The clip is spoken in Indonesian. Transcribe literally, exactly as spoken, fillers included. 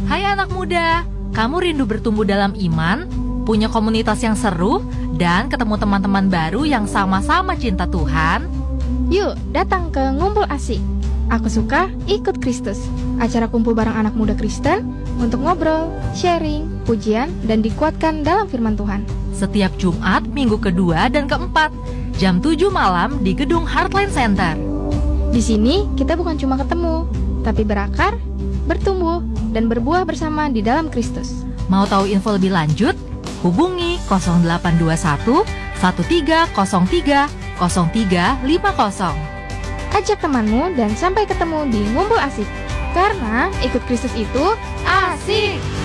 Hai anak muda, kamu rindu bertumbuh dalam iman, punya komunitas yang seru, dan ketemu teman-teman baru yang sama-sama cinta Tuhan? Yuk, datang ke Ngumpul Asik. Aku suka ikut Kristus, acara kumpul bareng anak muda Kristen untuk ngobrol, sharing, pujian, dan dikuatkan dalam firman Tuhan. Setiap Jumat, minggu kedua dan keempat, jam tujuh malam di gedung Heartline Center. Di sini kita bukan cuma ketemu, tapi berakar, bertumbuh, dan berbuah bersama di dalam Kristus. Mau tahu info lebih lanjut? Hubungi nol delapan dua satu, satu tiga nol tiga, nol tiga lima nol. Ajak temanmu dan sampai ketemu di Ngumpul Asik. Karena ikut Kristus itu asik.